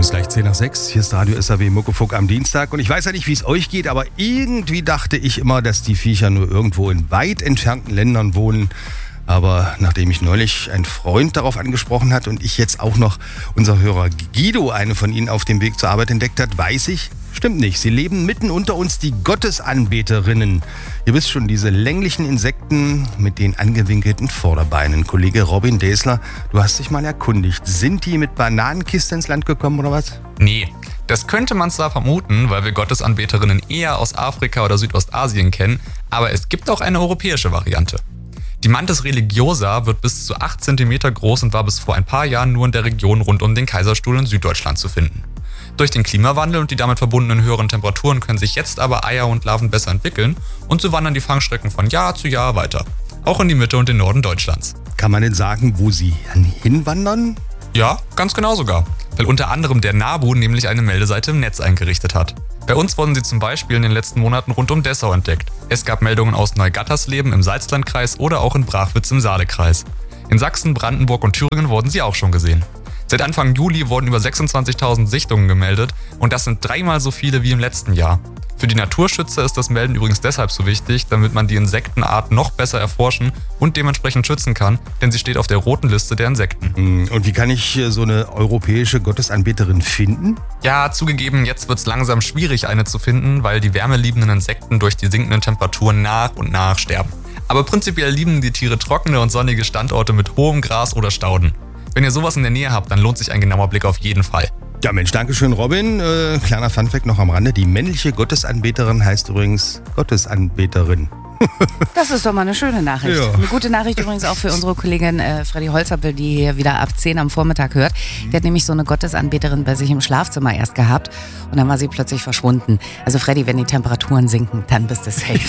ist gleich 5:10. Hier ist Radio SAW Muckefuck am Dienstag. Und ich weiß ja nicht, wie es euch geht, aber irgendwie dachte ich immer, dass die Viecher nur irgendwo in weit entfernten Ländern wohnen. Aber nachdem mich neulich ein Freund darauf angesprochen hat und ich jetzt auch noch unser Hörer Guido, eine von ihnen, auf dem Weg zur Arbeit entdeckt hat, weiß ich, stimmt nicht. Sie leben mitten unter uns, die Gottesanbeterinnen. Ihr wisst schon, diese länglichen Insekten mit den angewinkelten Vorderbeinen. Kollege Robin Däsler, du hast dich mal erkundigt. Sind die mit Bananenkiste ins Land gekommen oder was? Nee, das könnte man zwar vermuten, weil wir Gottesanbeterinnen eher aus Afrika oder Südostasien kennen, aber es gibt auch eine europäische Variante. Die Mantis religiosa wird bis zu 8 cm groß und war bis vor ein paar Jahren nur in der Region rund um den Kaiserstuhl in Süddeutschland zu finden. Durch den Klimawandel und die damit verbundenen höheren Temperaturen können sich jetzt aber Eier und Larven besser entwickeln und so wandern die Fangstrecken von Jahr zu Jahr weiter. Auch in die Mitte und den Norden Deutschlands. Kann man denn sagen, wo sie hinwandern? Ja, ganz genau sogar. Weil unter anderem der NABU nämlich eine Meldeseite im Netz eingerichtet hat. Bei uns wurden sie zum Beispiel in den letzten Monaten rund um Dessau entdeckt. Es gab Meldungen aus Neugattersleben im Salzlandkreis oder auch in Brachwitz im Saalekreis. In Sachsen, Brandenburg und Thüringen wurden sie auch schon gesehen. Seit Anfang Juli wurden über 26.000 Sichtungen gemeldet und das sind 3-mal so viele wie im letzten Jahr. Für die Naturschützer ist das Melden übrigens deshalb so wichtig, damit man die Insektenart noch besser erforschen und dementsprechend schützen kann, denn sie steht auf der roten Liste der Insekten. Und wie kann ich so eine europäische Gottesanbeterin finden? Ja, zugegeben, jetzt wird's langsam schwierig, eine zu finden, weil die wärmeliebenden Insekten durch die sinkenden Temperaturen nach und nach sterben. Aber prinzipiell lieben die Tiere trockene und sonnige Standorte mit hohem Gras oder Stauden. Wenn ihr sowas in der Nähe habt, dann lohnt sich ein genauer Blick auf jeden Fall. Ja Mensch, danke schön Robin. Kleiner Funfact noch am Rande. Die männliche Gottesanbeterin heißt übrigens Gottesanbeterin. Das ist doch mal eine schöne Nachricht. Ja. Eine gute Nachricht übrigens auch für unsere Kollegin Freddy Holzappel, die hier wieder ab 10 am Vormittag hört. Die hat nämlich so eine Gottesanbeterin bei sich im Schlafzimmer erst gehabt und dann war sie plötzlich verschwunden. Also Freddy, wenn die Temperaturen sinken, dann bist du safe.